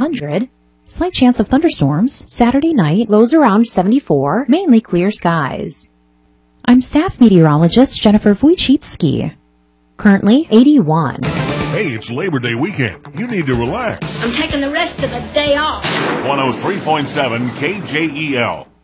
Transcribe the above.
100. Slight chance of thunderstorms. Saturday night, lows around 74, mainly clear skies. I'm staff meteorologist Jennifer Wojcicki. Currently 81. Hey, it's Labor Day weekend. You need to relax. I'm taking the rest of the day off. 103.7 KJEL.